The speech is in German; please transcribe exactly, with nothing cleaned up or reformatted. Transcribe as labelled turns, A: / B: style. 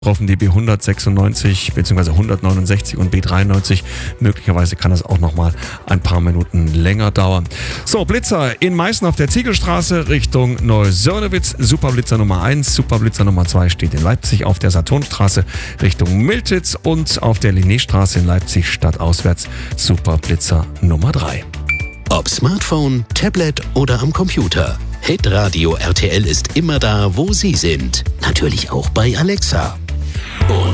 A: getroffen, die B hundertsechsundneunzig bzw. hundertneunundsechzig und B dreiundneunzig. Möglicherweise kann es auch noch mal ein paar Minuten länger dauern. So, Blitzer in Meißen auf der Ziegelstraße Richtung Neusörnewitz. Superblitzer Nummer eins. Superblitzer Nummer zwei steht in Leipzig auf der Saturnstraße Richtung Miltitz und auf der Linnéstraße in Leipzig stadtauswärts Superblitzer Nummer drei.
B: Ob Smartphone, Tablet oder am Computer. Hitradio R T L ist immer da, wo Sie sind. Natürlich auch bei Alexa. Und